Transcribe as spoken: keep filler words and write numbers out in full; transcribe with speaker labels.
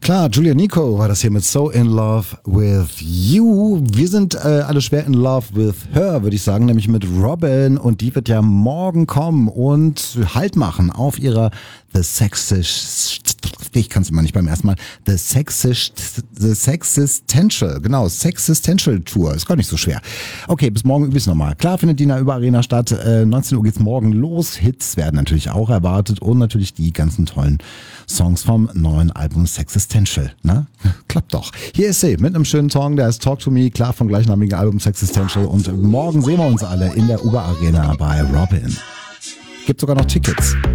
Speaker 1: Klar, Julia Nico war das hier mit So in Love with You. Wir sind äh, alle schwer in love with her, würde ich sagen, nämlich mit Robin. Und die wird ja morgen kommen und Halt machen auf ihrer The Sexist, ich kann es immer nicht beim ersten Mal, The Sexist, The Sexistential, genau, Sexistential Tour, ist gar nicht so schwer. Okay, bis morgen übe ich nochmal. Klar findet die in der Über-Arena statt, äh, neunzehn Uhr geht's morgen los, Hits werden natürlich auch erwartet und natürlich die ganzen tollen Songs vom neuen Album Sexistential, ne? Klappt doch. Hier ist sie mit einem schönen Song, der heißt Talk to Me, klar vom gleichnamigen Album Sexistential und morgen sehen wir uns alle in der Über-Arena bei Robin. Gibt sogar noch Tickets.